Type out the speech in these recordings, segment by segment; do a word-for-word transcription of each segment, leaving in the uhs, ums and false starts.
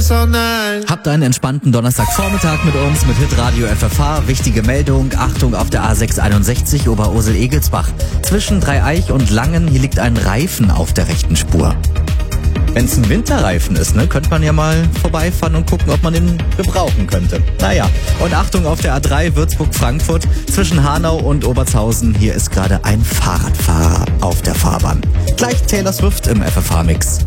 all night. Habt einen entspannten Donnerstagvormittag mit uns mit Hitradio F F H. Wichtige Meldung, Achtung auf der A sechs einundsechzig Oberursel-Egelsbach. Zwischen Dreieich und Langen, hier liegt ein Reifen auf der rechten Spur. Wenn es ein Winterreifen ist, ne, könnte man ja mal vorbeifahren und gucken, ob man den gebrauchen könnte. Naja, und Achtung auf der A drei Würzburg-Frankfurt zwischen Hanau und Obertshausen. Hier ist gerade ein Fahrradfahrer auf der Fahrbahn. Gleich Taylor Swift im F F H-Mix.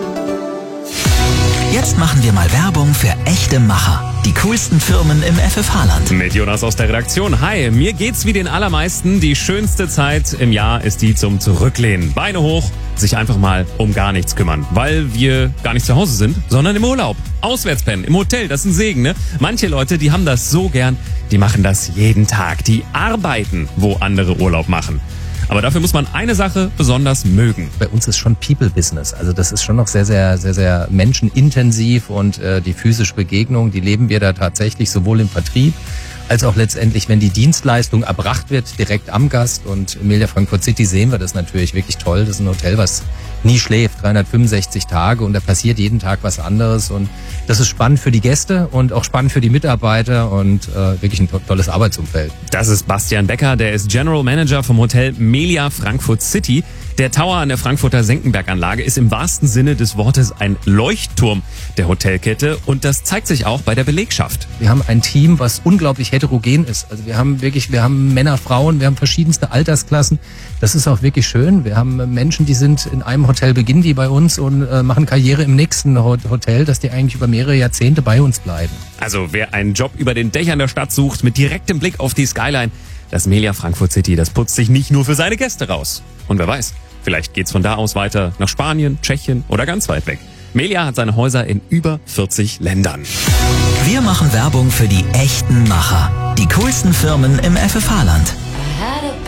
Jetzt machen wir mal Werbung für echte Macher. Die coolsten Firmen im F F H-Land. Mit Jonas aus der Redaktion. Hi, mir geht's wie den allermeisten. Die schönste Zeit im Jahr ist die zum Zurücklehnen. Beine hoch, sich einfach mal um gar nichts kümmern. Weil wir gar nicht zu Hause sind, sondern im Urlaub. Auswärtspennen, im Hotel, das ist ein Segen, ne? Manche Leute, die haben das so gern, die machen das jeden Tag. Die arbeiten, wo andere Urlaub machen. Aber dafür muss man eine Sache besonders mögen. Bei uns ist schon People-Business. Also das ist schon noch sehr, sehr, sehr, sehr menschenintensiv und äh, die physische Begegnung, die leben wir da tatsächlich sowohl im Vertrieb als auch letztendlich, wenn die Dienstleistung erbracht wird, direkt am Gast. Und in Melia Frankfurt City sehen wir das natürlich wirklich toll. Das ist ein Hotel, was nie schläft, dreihundertfünfundsechzig Tage, und da passiert jeden Tag was anderes. Und das ist spannend für die Gäste und auch spannend für die Mitarbeiter und äh, wirklich ein to- tolles Arbeitsumfeld. Das ist Bastian Becker, der ist General Manager vom Hotel Melia Frankfurt City. Der Tower an der Frankfurter Senckenberganlage ist im wahrsten Sinne des Wortes ein Leuchtturm der Hotelkette, und das zeigt sich auch bei der Belegschaft. Wir haben ein Team, was unglaublich heterogen ist. Also wir haben wirklich, wir haben Männer, Frauen, wir haben verschiedenste Altersklassen. Das ist auch wirklich schön. Wir haben Menschen, die sind in einem Hotel, beginnen die bei uns und äh, machen Karriere im nächsten Hotel, dass die eigentlich über mehrere Jahrzehnte bei uns bleiben. Also wer einen Job über den Dächern der Stadt sucht, mit direktem Blick auf die Skyline, das Melia Frankfurt City, das putzt sich nicht nur für seine Gäste raus. Und wer weiß, vielleicht geht's von da aus weiter nach Spanien, Tschechien oder ganz weit weg. Melia hat seine Häuser in über vierzig Ländern. Wir machen Werbung für die echten Macher. Die coolsten Firmen im F F H-Land.